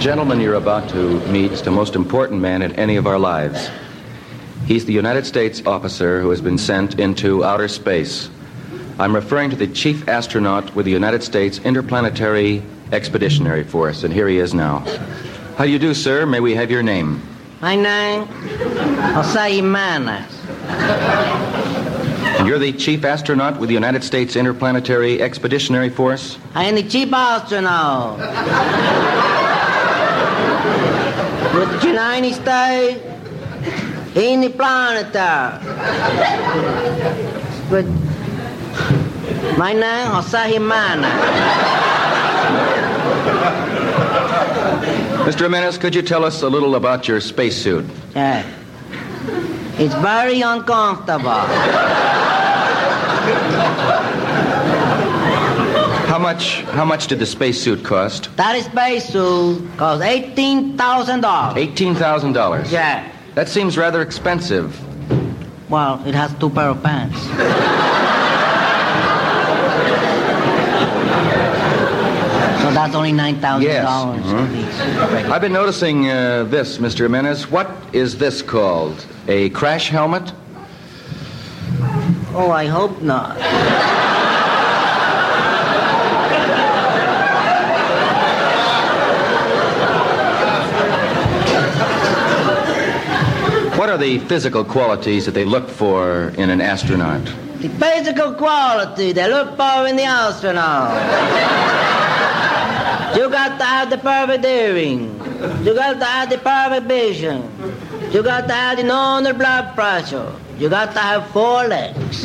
gentleman you're about to meet is the most important man in any of our lives. He's the United States officer who has been sent into outer space. I'm referring to the chief astronaut with the United States Interplanetary Expeditionary Force, and here he is now. How do you do, sir? May we have your name? My name, Jose Jimenez. And you're the chief astronaut with the United States Interplanetary Expeditionary Force? I am the chief astronaut. With the United States in the planet. But my name, Jose Jimenez. Mr. Jimenez, could you tell us a little about your spacesuit? Yeah. It's very uncomfortable. How much did the spacesuit cost? That spacesuit cost $18,000. $18,000? Yeah. That seems rather expensive. Well, it has 2 pair of pants. So that's only $9,000. Yes. Mm-hmm. I've been noticing this, Mr. Jimenez. What is this called? A crash helmet? Oh, I hope not. What are the physical qualities that they look for in an astronaut? The physical quality they look for in the astronaut. You got to have the perfect hearing. You got to have the perfect vision. You got to have the normal blood pressure. You got to have 4 legs.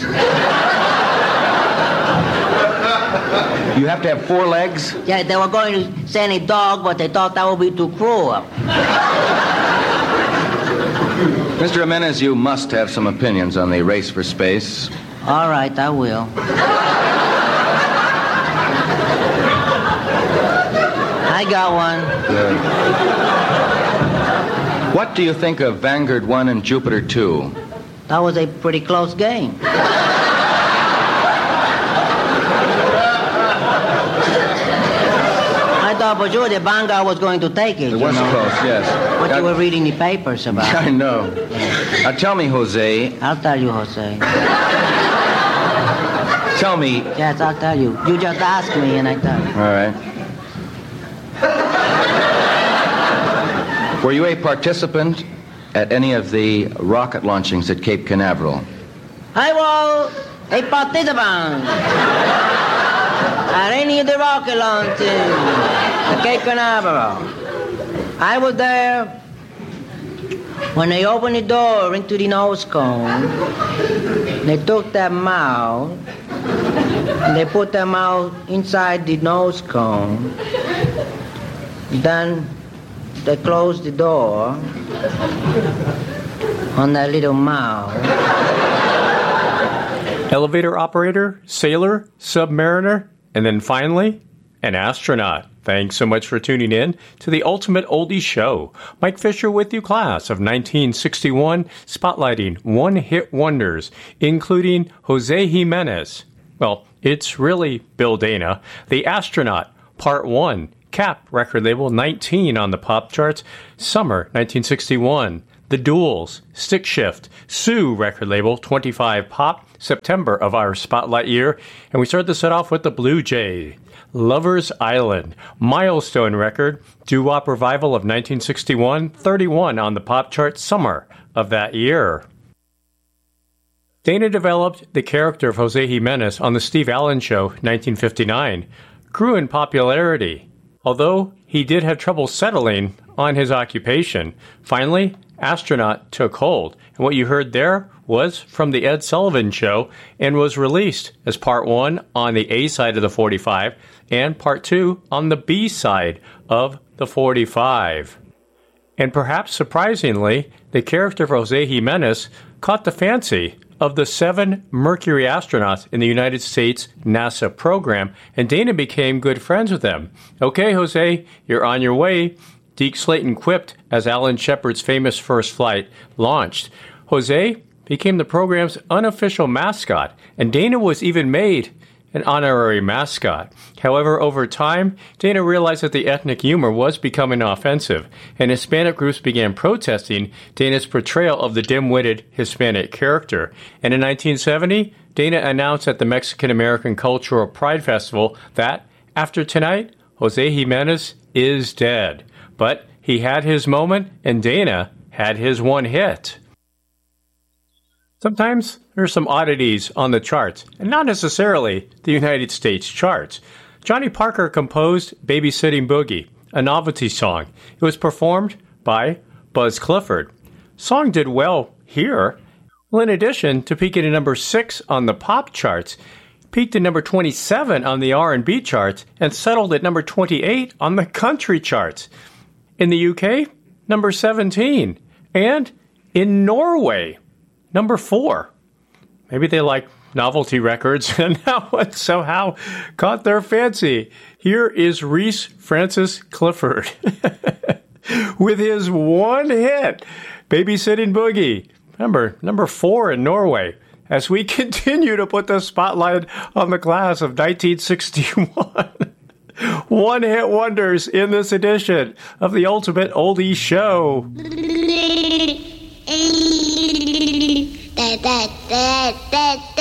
You have to have 4 legs? Yeah, they were going to send a dog, but they thought that would be too cruel. Mr. Jimenez, you must have some opinions on the race for space. All right, I will. I got one. Good. What do you think of Vanguard 1 and Jupiter 2? That was a pretty close game. I thought for sure the Vanguard was going to take it. It was close, yes. What you were reading the papers about. I know. Now tell me, Jose. I'll tell you, Jose. Tell me. Yes, I'll tell you. You just ask me and I tell you. All right. Were you a participant at any of the rocket launchings at Cape Canaveral? I was a participant at any of the rocket launches at Cape Canaveral. I was there when they opened the door into the nose cone. They took them out and they put them out inside the nose cone. Then they closed the door on that little mouth. Elevator operator, sailor, submariner, and then finally, an astronaut. Thanks so much for tuning in to the Ultimate Oldie Show. Mike Fisher with you, class of 1961, spotlighting one-hit wonders, including Jose Jimenez. Well, it's really Bill Dana. The Astronaut, Part 1, Cap record label 19 on the pop charts, summer 1961. The Duels, Stick Shift, Sue record label 25 pop, September of our spotlight year. And we start the set off with the Blue Jay. Lover's Island, milestone record, doo-wop revival of 1961, 31 on the pop chart, summer of that year. Dana developed the character of Jose Jimenez on The Steve Allen Show, 1959, grew in popularity, although he did have trouble settling on his occupation. Finally, Astronaut took hold, and what you heard there was from The Ed Sullivan Show and was released as Part 1 on the A side of the 45 and Part 2 on the B side of the 45. And perhaps surprisingly, the character of Jose Jimenez caught the fancy of the 7 Mercury astronauts in the United States NASA program, and Dana became good friends with them. Okay, Jose, you're on your way, Deke Slayton quipped as Alan Shepard's famous first flight launched. Jose became the program's unofficial mascot, and Dana was even made an honorary mascot. However, over time, Dana realized that the ethnic humor was becoming offensive, and Hispanic groups began protesting Dana's portrayal of the dim-witted Hispanic character. And in 1970, Dana announced at the Mexican American Cultural Pride Festival that, after tonight, Jose Jimenez is dead. But he had his moment, and Dana had his one hit. Sometimes there's some oddities on the charts, and not necessarily the United States charts. Johnny Parker composed Babysitting Boogie, a novelty song. It was performed by Buzz Clifford. Song did well here. Well, in addition to peaking at number 6 on the pop charts, peaked at number 27 on the R&B charts, and settled at number 28 on the country charts. In the UK, number 17. And in Norway, number 4. Maybe they like novelty records, and now it somehow caught their fancy. Here is Reese Francis Clifford with his one hit, Babysitting Boogie. Remember, number 4 in Norway, as we continue to put the spotlight on the class of 1961. One-hit wonders in this edition of the Ultimate Oldies Show. Da, da, da, da.